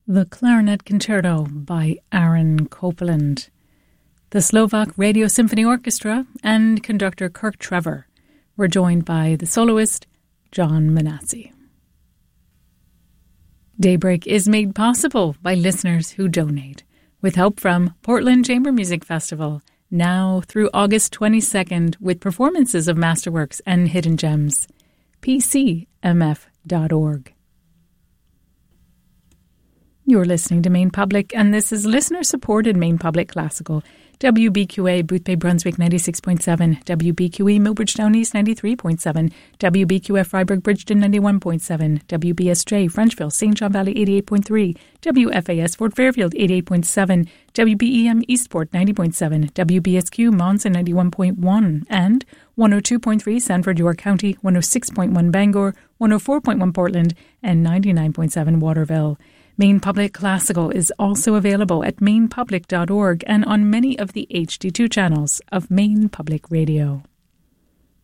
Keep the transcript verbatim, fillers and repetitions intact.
The Clarinet Concerto by Aaron Copland. The Slovak Radio Symphony Orchestra and conductor Kirk Trevor were joined by the soloist John Manassi. Daybreak is made possible by listeners who donate, with help from Portland Chamber Music Festival, now through August twenty-second, with performances of masterworks and hidden gems. p c m f dot org. You're listening to Maine Public, and this is listener-supported Maine Public Classical. W B Q A, Boothbay, Brunswick, ninety-six point seven. W B Q E, Millbridge Down East, ninety-three point seven. W B Q F, Freiburg, Bridgeton, ninety-one point seven. W B S J, Frenchville, Saint John Valley, eighty-eight point three. W F A S, Fort Fairfield, eighty-eight point seven. W B E M, Eastport, ninety point seven. W B S Q, Monson, ninety-one point one. And one oh two point three, Sanford, York County, one oh six point one, Bangor, one oh four point one, Portland, and ninety-nine point seven, Waterville. Maine Public Classical is also available at maine public dot org and on many of the H D two channels of Maine Public Radio.